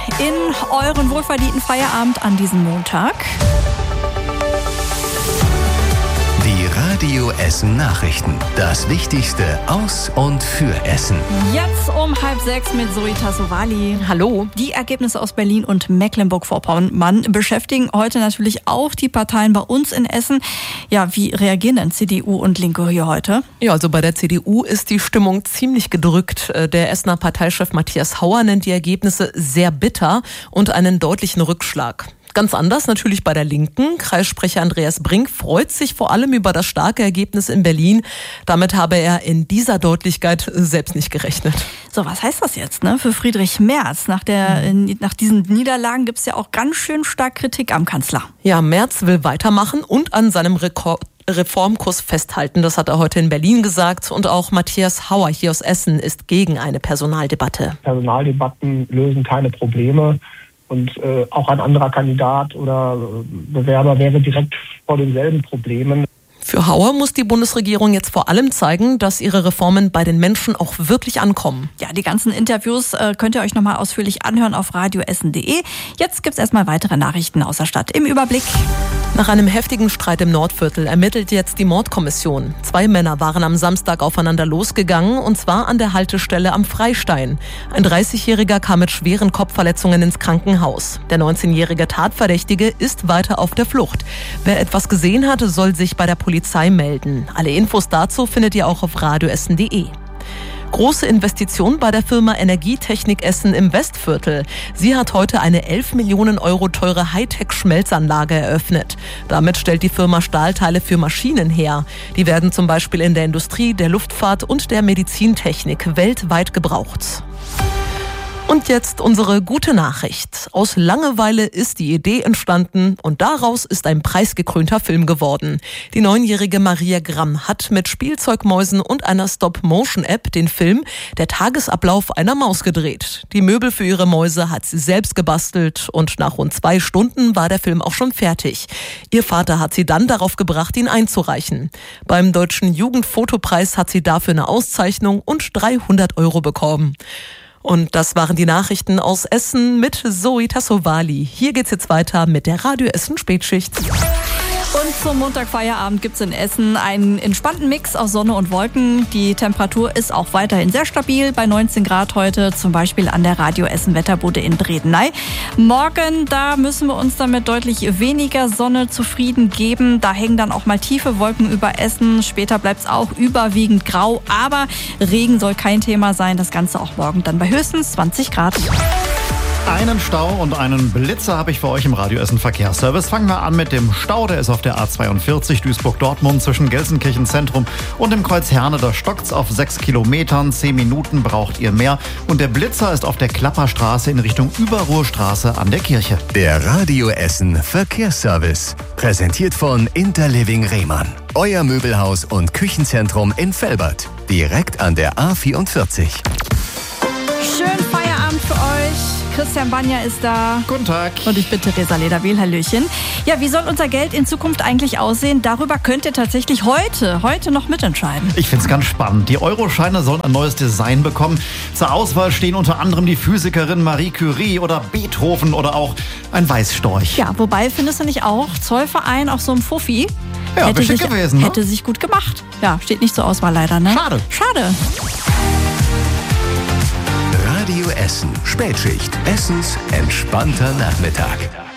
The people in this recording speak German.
in euren wohlverdienten Feierabend an diesem Montag. Die Radio Essen Nachrichten. Das Wichtigste aus und für Essen. Jetzt um 5:30 mit Zoe Tassovali. Hallo. Die Ergebnisse aus Berlin und Mecklenburg-Vorpommern beschäftigen heute natürlich auch die Parteien bei uns in Essen. Ja, wie reagieren denn CDU und Linke hier heute? Ja, also bei der CDU ist die Stimmung ziemlich gedrückt. Der Essener Parteichef Matthias Hauer nennt die Ergebnisse sehr bitter und einen deutlichen Rückschlag. Ganz anders natürlich bei der Linken. Kreissprecher Andreas Brink freut sich vor allem über das starke Ergebnis in Berlin. Damit habe er in dieser Deutlichkeit selbst nicht gerechnet. So, was heißt das jetzt für Friedrich Merz? Nach diesen Niederlagen gibt es ja auch ganz schön stark Kritik am Kanzler. Ja, Merz will weitermachen und an seinem Reformkurs festhalten. Das hat er heute in Berlin gesagt. Und auch Matthias Hauer hier aus Essen ist gegen eine Personaldebatte. Personaldebatten lösen keine Probleme. Und auch ein anderer Kandidat oder Bewerber wäre direkt vor denselben Problemen. Für Hauer muss die Bundesregierung jetzt vor allem zeigen, dass ihre Reformen bei den Menschen auch wirklich ankommen. Ja, die ganzen Interviews könnt ihr euch nochmal ausführlich anhören auf radioessen.de. Jetzt gibt's erstmal weitere Nachrichten aus der Stadt im Überblick. Nach einem heftigen Streit im Nordviertel ermittelt jetzt die Mordkommission. 2 Männer waren am Samstag aufeinander losgegangen, und zwar an der Haltestelle am Freistein. Ein 30-Jähriger kam mit schweren Kopfverletzungen ins Krankenhaus. Der 19-jährige Tatverdächtige ist weiter auf der Flucht. Wer etwas gesehen hat, soll sich bei der Polizei melden. Alle Infos dazu findet ihr auch auf radioessen.de. Große Investition bei der Firma Energietechnik Essen im Westviertel. Sie hat heute eine 11 Millionen Euro teure Hightech-Schmelzanlage eröffnet. Damit stellt die Firma Stahlteile für Maschinen her. Die werden zum Beispiel in der Industrie, der Luftfahrt und der Medizintechnik weltweit gebraucht. Und jetzt unsere gute Nachricht. Aus Langeweile ist die Idee entstanden und daraus ist ein preisgekrönter Film geworden. Die 9-jährige Maria Gramm hat mit Spielzeugmäusen und einer Stop-Motion-App den Film Der Tagesablauf einer Maus gedreht. Die Möbel für ihre Mäuse hat sie selbst gebastelt und nach rund 2 Stunden war der Film auch schon fertig. Ihr Vater hat sie dann darauf gebracht, ihn einzureichen. Beim Deutschen Jugendfotopreis hat sie dafür eine Auszeichnung und 300 Euro bekommen. Und das waren die Nachrichten aus Essen mit Zoe Tassovali. Hier geht's jetzt weiter mit der Radio Essen Spätschicht. Und zum Montagfeierabend gibt's in Essen einen entspannten Mix aus Sonne und Wolken. Die Temperatur ist auch weiterhin sehr stabil bei 19 Grad heute, zum Beispiel an der Radio Essen Wetterbude in Bredeney. Morgen, da müssen wir uns dann mit deutlich weniger Sonne zufrieden geben. Da hängen dann auch mal tiefe Wolken über Essen. Später bleibt's auch überwiegend grau, aber Regen soll kein Thema sein. Das Ganze auch morgen dann bei höchstens 20 Grad. Einen Stau und einen Blitzer habe ich für euch im Radio Essen Verkehrsservice. Fangen wir an mit dem Stau. Der ist auf der A42 Duisburg-Dortmund zwischen Gelsenkirchen Zentrum und dem Kreuz Herne. Da stockt's auf 6 Kilometern. 10 Minuten braucht ihr mehr. Und der Blitzer ist auf der Klapperstraße in Richtung Überruhrstraße an der Kirche. Der Radio Essen Verkehrsservice. Präsentiert von Interliving Rehmann. Euer Möbelhaus und Küchenzentrum in Velbert. Direkt an der A44. Schönen Feierabend für euch. Christian Banja ist da. Guten Tag. Und ich bin Theresa Lederwehl. Hallöchen. Ja, wie soll unser Geld in Zukunft eigentlich aussehen? Darüber könnt ihr tatsächlich heute noch mitentscheiden. Ich finde es ganz spannend. Die Euroscheine sollen ein neues Design bekommen. Zur Auswahl stehen unter anderem die Physikerin Marie Curie oder Beethoven oder auch ein Weißstorch. Ja, wobei, findest du nicht auch, Zollverein auf so einem Fuffi? Ja, hätte schick gewesen, ne? Hätte sich gut gemacht. Ja, steht nicht zur Auswahl leider, ne? Schade. Radio Essen Spätschicht. Essens entspannter Nachmittag.